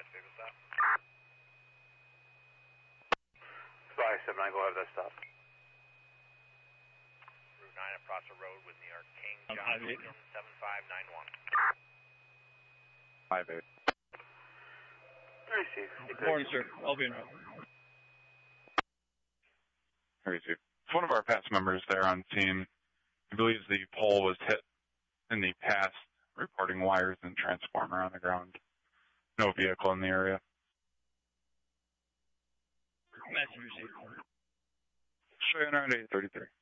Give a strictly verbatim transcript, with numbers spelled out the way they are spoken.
dispatch, vehicle stop. five seven nine, go ahead, that stop. Route nine at Prosser Road with New York King, Um, John five eight. Lincoln, seven five nine one. five eight. Receive. Morning, sir. I'll be in route. Receive. It's one of our past members there on scene. He believes the pole was hit in the past, reporting wires and transformer on the ground. No vehicle in the area. Message received. Showing around eight thirty-three.